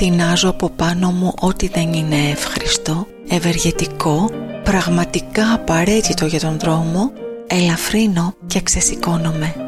τεινάζω από πάνω μου ό,τι δεν είναι εύχριστο, ευεργετικό, πραγματικά απαραίτητο για τον δρόμο, ελαφρύνω και ξεσηκώνομαι.